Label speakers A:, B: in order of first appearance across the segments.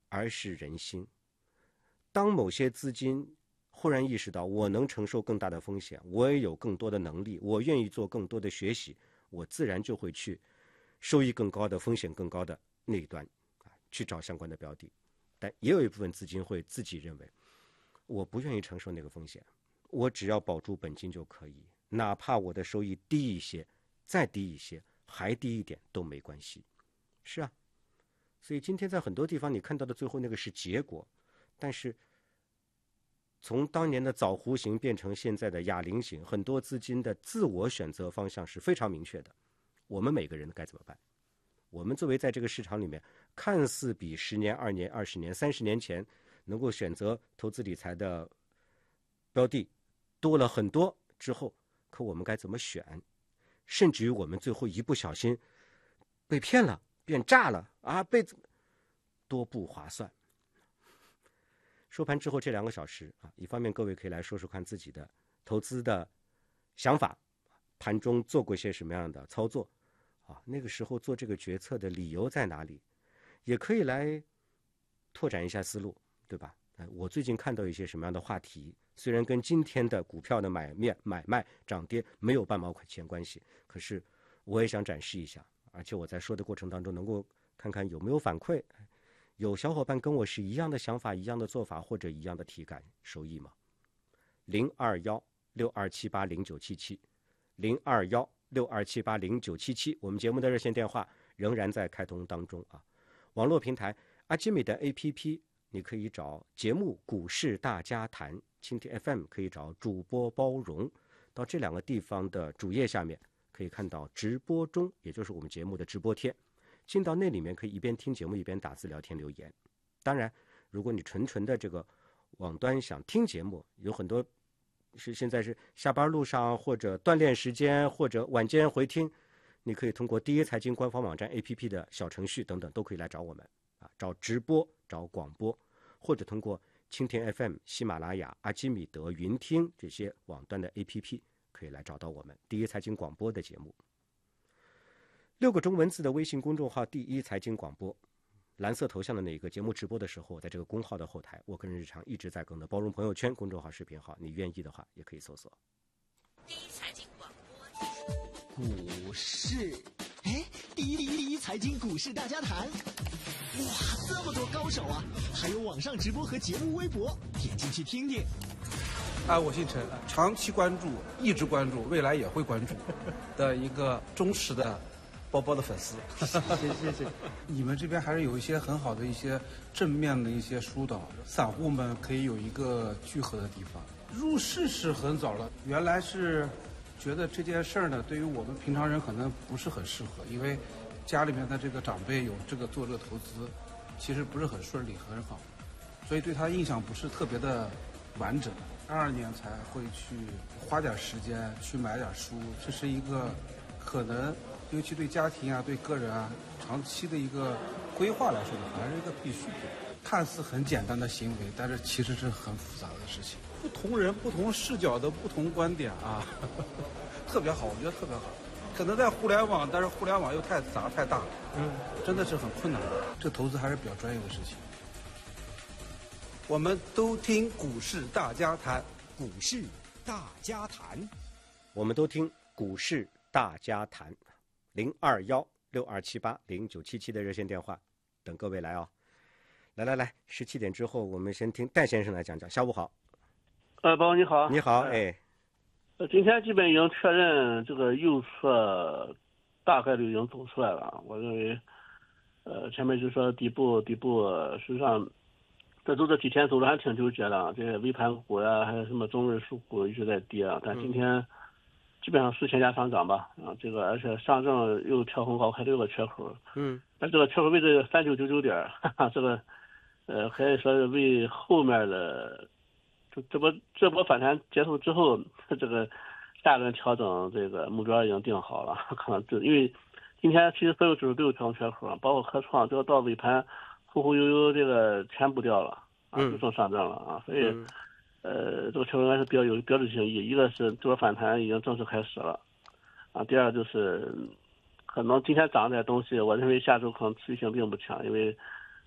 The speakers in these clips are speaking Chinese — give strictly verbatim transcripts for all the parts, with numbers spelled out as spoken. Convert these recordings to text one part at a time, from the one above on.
A: 而是人心。当某些资金忽然意识到我能承受更大的风险，我也有更多的能力，我愿意做更多的学习，我自然就会去收益更高的、风险更高的那一端去找相关的标的。但也有一部分资金会自己认为，我不愿意承受那个风险，我只要保住本金就可以，哪怕我的收益低一些，再低一些，还低一点都没关系。是啊，所以今天在很多地方你看到的最后那个是结果，但是从当年的枣弧形变成现在的哑铃形，很多资金的自我选择方向是非常明确的。我们每个人该怎么办？我们作为在这个市场里面看似比十年、二年、二十年、三十年前能够选择投资理财的标的多了很多之后，可我们该怎么选？甚至于我们最后一不小心被骗了、变炸了啊，被多不划算。收盘之后这两个小时啊，一方面各位可以来说说看自己的投资的想法，盘中做过些什么样的操作啊？那个时候做这个决策的理由在哪里？也可以来拓展一下思路，对吧？我最近看到一些什么样的话题，虽然跟今天的股票的买面买卖涨跌没有半毛钱关系，可是我也想展示一下，而且我在说的过程当中能够看看有没有反馈，有小伙伴跟我是一样的想法、一样的做法或者一样的体感收益吗？零二幺六二七八零九七七，零二幺六二七八零九七七，我们节目的热线电话仍然在开通当中啊。网络平台阿基米的 A P P， 你可以找节目股市大家谈，蜻蜓 F M 可以找主播包容，到这两个地方的主页下面可以看到直播中，也就是我们节目的直播贴，进到那里面可以一边听节目一边打字聊天留言。当然如果你纯纯的这个网端想听节目，有很多是现在是下班路上或者锻炼时间或者晚间回听，你可以通过第一财经官方网站 A P P 的小程序等等都可以来找我们啊，找直播找广播，或者通过蜻蜓 F M、 喜马拉雅、阿基米德、云听这些网端的 A P P 可以来找到我们第一财经广播的节目。六个中文字的微信公众号第一财经广播，蓝色头像的那一个节目直播的时候，在这个公号的后台，我跟日常一直在更的包容朋友圈公众号视频号，你愿意的话也可以搜索
B: 第一财经广播
C: 股市。哎，第一第一第一财经股市大家谈，哇，这么多高手啊！还有网上直播和节目微博，点进去听听。
D: 啊，我姓陈，长期关注，一直关注，未来也会关注的一个忠实的包包的粉丝。谢谢谢谢。你们这边还是有一些很好的一些正面的一些疏导，散户们可以有一个聚合的地方。入市是很早了，原来是觉得这件事儿呢，对于我们平常人可能不是很适合，因为家里面的这个长辈有这个做这个投资，其实不是很顺利很好，所以对他印象不是特别的完整。二二年才会去花点时间去买点书，这是一个可能尤其对家庭啊对个人啊长期的一个规划来说呢，还是一个必需品。看似很简单的行为，但是其实是很复杂的事情。不同人不同视角的不同观点啊，呵呵特别好，我觉得特别好。可能在互联网，但是互联网又太杂太大，嗯，真的是很困难的。这投资还是比较专业的事情。我们都听股市大家谈，
C: 股市大家谈，
A: 我们都听股市大家谈，零二幺六二七八零九七七的热线电话，等各位来哦。来来来，十七点之后，我们先听戴先生来讲讲。下午好。
E: 呃，包你好。
A: 你好，哎。
E: 呃，今天基本已经确认这个右侧大概率已经走出来了。我认为，呃，前面就说底部底部，实际上这走这几天走的还挺纠结的，这些微盘股呀、啊，还有什么中日数股一直在跌啊，但今天基本上四千家上涨吧，啊，这个而且上证又跳红高开六个缺口，嗯，那这个缺口位置三九九九点，哈哈，这个呃可以说是为后面的这这波这波反弹结束之后，这个下轮调整这个目标已经定好了，可能就因为今天其实所有指数都有跳空缺口，包括科创，这个到尾盘忽忽悠悠这个全部掉了啊，就剩上证了啊，所以、嗯、呃这个缺口还是比较有标志性意义。一个是这波反弹已经正式开始了啊，第二就是可能今天涨点东西，我认为下周可能持续性并不强，因为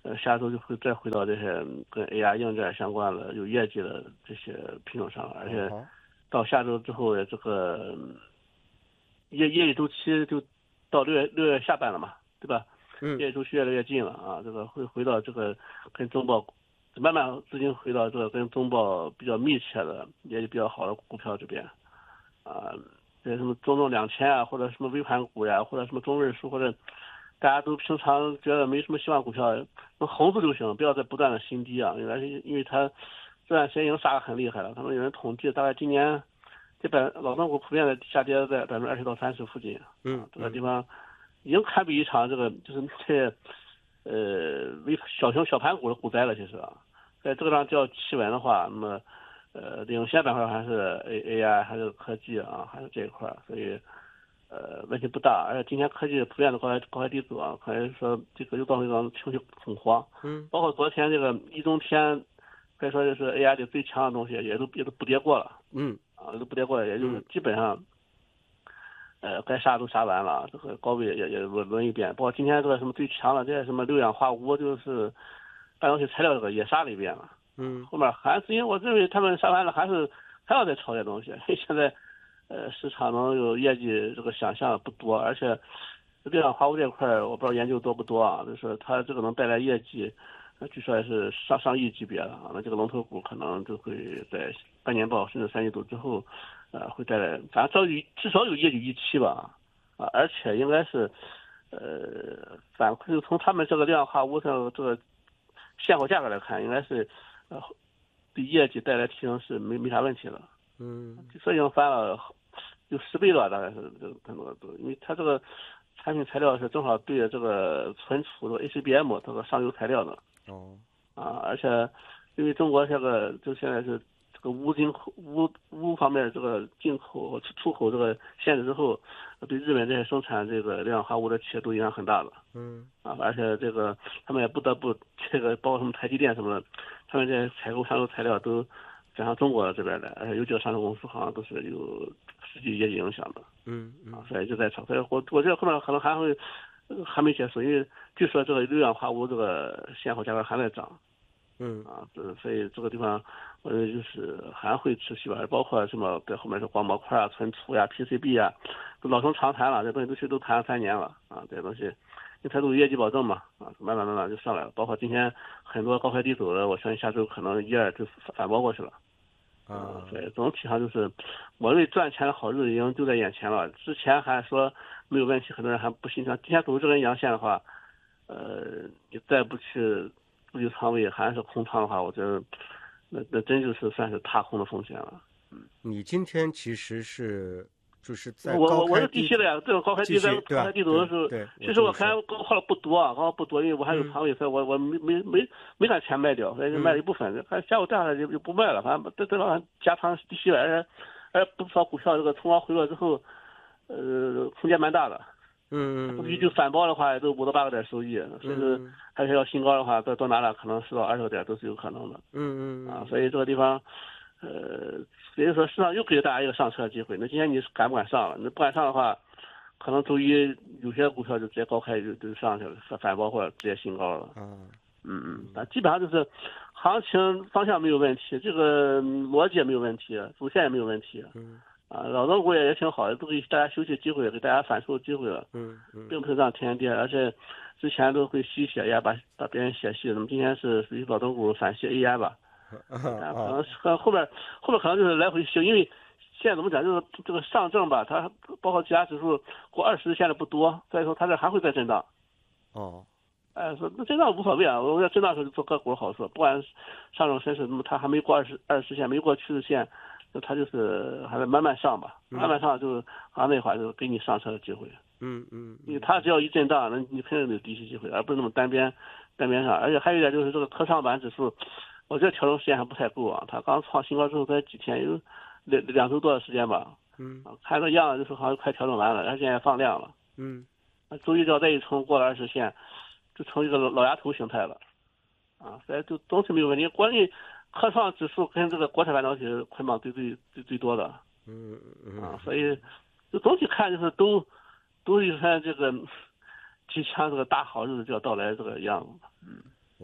E: 呃，下周就会再回到这些跟 A I 硬件相关的有业绩的这些品种上，而且到下周之后，这个业业绩周期就到六月六月下半了嘛，对吧？
A: 嗯，
E: 业绩周期越来越近了啊，这个会回到这个跟中报慢慢资金回到这个跟中报比较密切的业绩比较好的股票这边啊，这什么中证两千啊，或者什么微盘股呀，或者什么中瑞数，或者大家都平常觉得没什么希望股票，能红住就行，不要再不断的新低啊，因为因为它这段时间已经杀得很厉害了，他们有人统计大概今年这百老庄股普遍的下跌在百分之二十到三十附近，
A: 嗯，
E: 这个地方已经堪比一场这个就是这呃微小型小盘股的股灾了，其实啊，在这个上叫企稳的话，那么呃领先板块还是 A A I 还是科技啊，还是这一块，所以呃问题不大，而且今天科技普遍的高开高开低走啊，可能说这个又造成一种情绪恐慌，
A: 嗯，
E: 包括昨天这个一中天，可以说就是 A I 里最强的东西也都也都不跌过了，
A: 嗯，
E: 啊都不跌过了，也就是基本上。呃，该杀都杀完了，这个高位也也轮轮一遍。包括今天这个什么最强的这些什么六氧化钨，就是半导体材料这个也杀了一遍了。
A: 嗯，
E: 后面还是因为我认为他们杀完了，还是还要再炒点东西。现在呃市场能有业绩这个想象不多，而且六氧化钨这块我不知道研究多不多啊，就是它这个能带来业绩，据说也是上上亿级别的啊。那这个龙头股可能就会在半年报甚至三季度之后。呃，会带来，反正至少有至少有业绩预期吧，啊，而且应该是，呃，反馈从他们这个六氧化钨上这个现货价格来看，应该是，呃，对业绩带来提升是没没啥问题的。
A: 嗯，
E: 这已经翻了有十倍了，大概是这个很多都，因为它这个产品材料是正好对这个存储的 A C B M 这个上游材料的。
A: 哦，
E: 啊，而且因为中国这个就现在是。这个钨进口钨钨方面这个进口和出口这个限制之后，对日本这些生产这个六氧化钨的企业都影响很大的。
A: 嗯，
E: 啊，而且这个他们也不得不这个包括什么台积电什么的，他们这些采购上游材料都转向中国这边来，而且有几个上市公司好像都是有实际业绩影响的。
A: 嗯嗯，
E: 啊，所以就在炒，所以我我觉得后面可能还会还没结束，因为据说这个六氧化钨这个现货价格还在涨。
A: 嗯
E: 啊，这所以这个地方，我觉得就是还会持续吧，包括什么在后面是光模块啊、存储呀、P C B 啊，都老生常谈了，这东西都去都谈了三年了啊，这些东西，因为它都有业绩保证嘛，啊，慢慢慢慢就上来了。包括今天很多高开低走的，我相信下周可能一二就反包过去了。啊，所以总体上就是，我认为赚钱的好日子已经就在眼前了。之前还说没有问题，很多人还不信。像今天走这根阳线的话，呃，你再不去。布局仓位还是空仓的话，我觉得那那真就是算是踏空的风险了。
A: 嗯，你今天其实是就是在
E: 我我我是低吸的呀，这种高开低在高开低走的时候，
A: 对，
E: 其实我看高抛了不多啊，高不多，因为我还有仓位，所以我我没没没没把钱卖掉，所以就卖了一部分，还下午这样就就不卖了，反正这这帮加仓低吸了，而且而不少股票这个冲高回落之后，呃，空间蛮大的。
A: 嗯，
E: 不必就反包的话，也都五到八个点收益，甚至还是要新高的话，再多拿了可能十到二十个点都是有可能的。
A: 嗯嗯
E: 啊，所以这个地方，呃，所以说市场又给了大家一个上车的机会。那今天你敢不敢上了？你不敢上的话，可能周一有些股票就直接高开就就上去了，反包或者直接新高了。
A: 啊，
E: 嗯嗯，但基本上就是行情方向没有问题，这个逻辑也没有问题，主线也没有问题。
A: 嗯。
E: 啊，老庄股也也挺好的，都给大家休息机会，给大家反抽机会了。
A: 嗯嗯，
E: 并不是让天天跌，而且之前都会吸血呀，把把别人血吸。那么今天是属于老庄股反吸 A I 吧？啊，可能是后面后面可能就是来回吸，因为现在怎么讲，就是这个上证吧，它包括其他指数过二十现在不多，所以说它这还会再震荡。
A: 哦，
E: 哎，说那震荡无所谓啊，我要震荡时候就做个股好处，不管上证深市，那么它还没过二十二十线，没过趋势线。那它就是还在慢慢上吧，慢慢上就好像那会儿就给你上车的机会。
A: 嗯嗯，
E: 因为它只要一震荡，那你肯定有低吸机会，而不是那么单边单边上。而且还有一点就是这个科创板指数，我觉得调整时间还不太够啊。它刚创新高之后才几天，有两两周多的时间吧。
A: 嗯，
E: 看这样就是好像快调整完了，而且现在放量了。
A: 嗯，
E: 周一只要再一冲过了二十线，就成一个老丫头形态了。啊，所以就总体没有问题。国内科创指数跟这个国产半导体捆绑最最最最多的，
A: 嗯嗯
E: 啊，所以就总体看就是都都有看这个即将这个大好日子就要到来这个样子。嗯，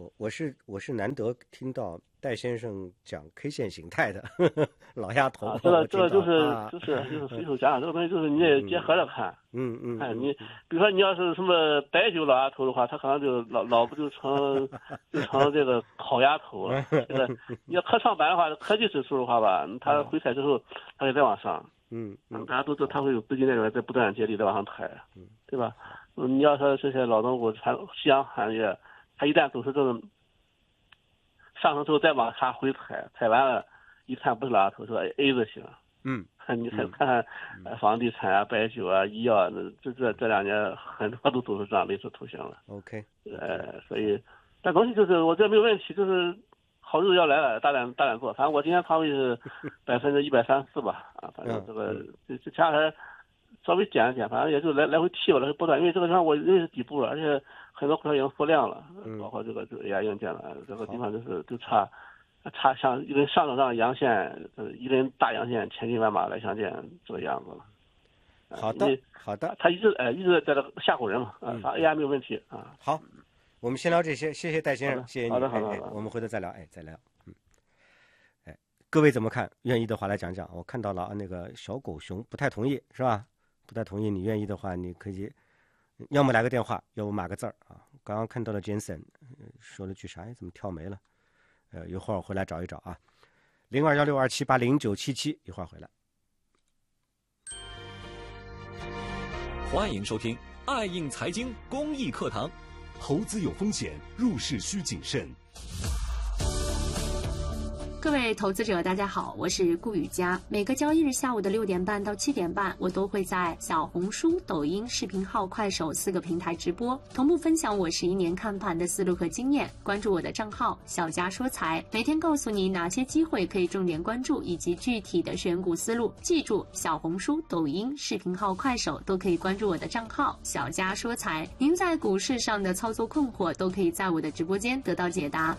A: 我我是我是难得听到戴先生讲 K 线形态的，呵呵老丫头。
E: 啊，这个这个就是、
A: 啊、
E: 就是就是随手讲讲，这个东西就是你得结合着看。
A: 嗯嗯。
E: 看你，比如说你要是什么白酒老丫头的话，他可能就老老不就成就成这个烤丫头了。这个你要科创板的话，科技指数的话吧，它回踩之后，它会再往上。
A: 嗯嗯。
E: 大家都知道它会有资金在里面在不断接力再往上抬，对吧？嗯，你要说这些老东股传夕阳行业，它一旦走出这种上升之后再往下回踩，踩完了，一看不是老丫头，是 A 字形。
A: 嗯，
E: 你看看看，呃，房地产啊、白酒啊、医药啊，这这这两年很多都走出这样类似图形了。
A: OK，
E: 呃，所以，但东西就是我觉得没有问题，就是好日子要来了，大胆大胆做。反正我今天仓位是百分之一百三十四吧，啊，反正这个这这前两天稍微减一减，反正也就来来回踢吧，来回波段，因为这个地方我认为是底部了，而且很多股票已经缩量了，包括这个这个 A I 硬件了，这个地方就是就差。差像一根上涨上阳线，一根大阳线，千军万马来相见这个样子了。
A: 好的，好的，
E: 他一直呃一直在这吓唬人嘛，啊、嗯，反正 A I 没有问题啊。
A: 好，我们先聊这些，谢谢戴先生，谢谢你。
E: 好的，好的，好
A: 的、
E: 哎。
A: 我们回头再聊，哎，再聊。嗯，哎，各位怎么看？愿意的话来讲讲。我看到了那个小狗熊不太同意，是吧？不太同意，你愿意的话，你可以要么来个电话，要不码个字儿啊。刚刚看到了 Jensen 说了句啥？哎，怎么跳没了？呃，一会儿回来找一找啊，零二幺六二七八零九七七，一会儿回来。
F: 欢迎收听爱应财经公益课堂。
G: 投资有风险，入市需谨慎。
H: 各位投资者，大家好，我是顾雨佳。每个交易日下午的六点半到七点半，我都会在小红书、抖音、视频号、快手四个平台直播，同步分享我十一年看盘的思路和经验。关注我的账号小佳说财，每天告诉你哪些机会可以重点关注，以及具体的选股思路。记住，小红书、抖音、视频号、快手都可以关注我的账号小佳说财。您在股市上的操作困惑，都可以在我的直播间得到解答。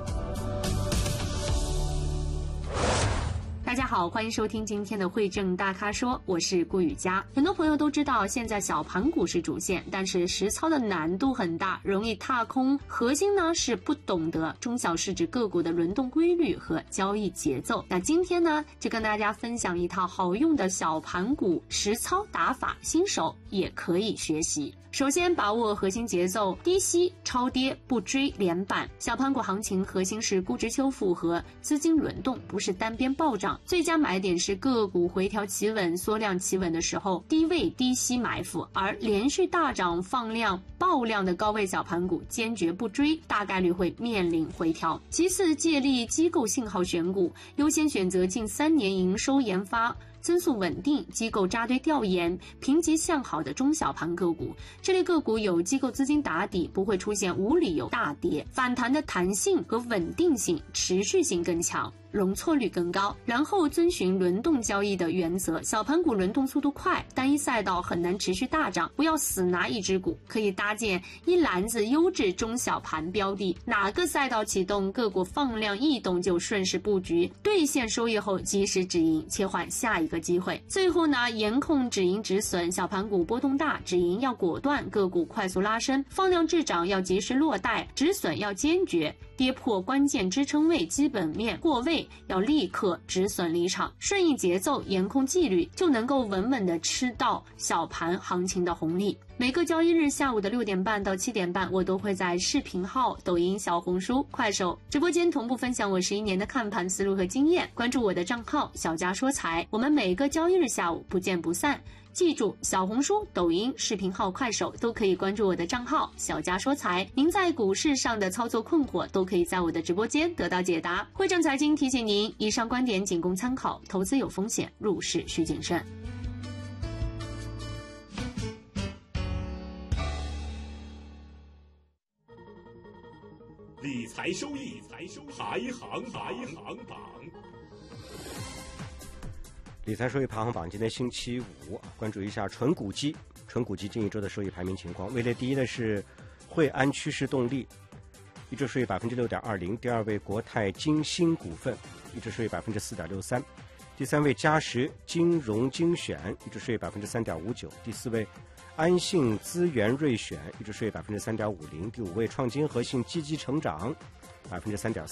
H: 大家好，欢迎收听今天的汇证大咖说，我是顾雨佳。很多朋友都知道，现在小盘股是主线，但是实操的难度很大，容易踏空。核心呢是不懂得中小市值个股的轮动规律和交易节奏。那今天呢，就跟大家分享一套好用的小盘股实操打法，新手也可以学习。首先把握核心节奏，低吸超跌不追连板。小盘股行情核心是估值修复和资金轮动，不是单边暴涨。最佳买点是个股回调企稳、缩量企稳的时候，低位低吸埋伏，而连续大涨放量爆量的高位小盘股坚决不追，大概率会面临回调。其次，借力机构信号选股，优先选择近三年营收研发增速稳定、机构扎堆调研、评级向好的中小盘个股，这类个股有机构资金打底，不会出现无理由大跌，反弹的弹性和稳定性、持续性更强，容错率更高。然后遵循轮动交易的原则，小盘股轮动速度快，单一赛道很难持续大涨，不要死拿一只股，可以搭建一篮子优质中小盘标的，哪个赛道启动，个股放量异动就顺势布局，兑现收益后及时止盈，切换下一个机会。最后呢，严控止盈止损，小盘股波动大，止盈要果断，个股快速拉升，放量滞涨要及时落袋，止损要坚决，跌破关键支撑位、基本面过位要立刻止损离场，顺应节奏，严控纪律，就能够稳稳的吃到小盘行情的红利。每个交易日下午的六点半到七点半，我都会在视频号、抖音、小红书、快手直播间同步分享我十一年的看盘思路和经验。关注我的账号小佳说财，我们每个交易日下午不见不散。记住，小红书、抖音、视频号、快手都可以关注我的账号小佳说财。您在股市上的操作困惑，都可以在我的直播间得到解答。汇证财经提醒您，以上观点仅供参考，投资有风险，入市需谨慎。
G: 理财收益排行排行榜。
A: 理财收益排行榜今天星期五，关注一下纯股基，纯股基近一周的收益排名情况。位列第一的是惠安趋势动力，一周收益百分之六点二零；第二位国泰金星股份，一周收益百分之四点六三；第三位嘉实金融精选，一周收益百分之三点五九；第四位安信资源瑞选一直税百分之三点五零。第五位，创金和信积极成长百分之三点